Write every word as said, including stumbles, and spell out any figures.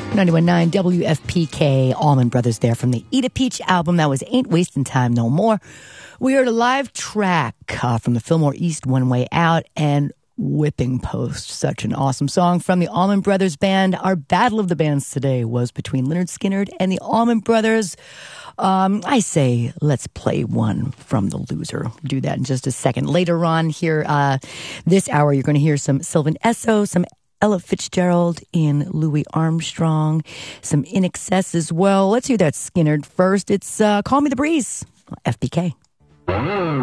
ninety-one point nine W F P K, Allman Brothers there from the Eat a Peach album. That was Ain't Wasting Time No More. We heard a live track uh, from the Fillmore East, One Way Out, and Whipping Post. Such an awesome song from the Allman Brothers Band. Our battle of the bands today was between Lynyrd Skynyrd and the Allman Brothers. Um, I say let's play one from the loser. Do that in just a second. Later on here, uh, this hour, you're going to hear some Sylvan Esso, some Ella Fitzgerald in Louis Armstrong, some In Excess as well. Let's hear that Skynyrd first. It's uh, Call Me the Breeze, F B K.